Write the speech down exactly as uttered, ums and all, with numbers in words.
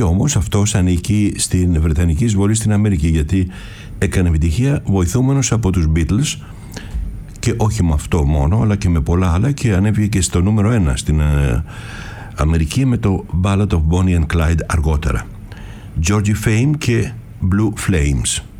όμως αυτός ανήκει στην Βρετανική εισβολή στην Αμερική, γιατί έκανε επιτυχία βοηθούμενος από τους Beatles, και όχι με αυτό μόνο, αλλά και με πολλά άλλα, και ανέβηκε και στο νούμερο ένα στην ε, Αμερική με το Ballad of Bonnie and Clyde αργότερα. Georgie Fame και Blue Flames.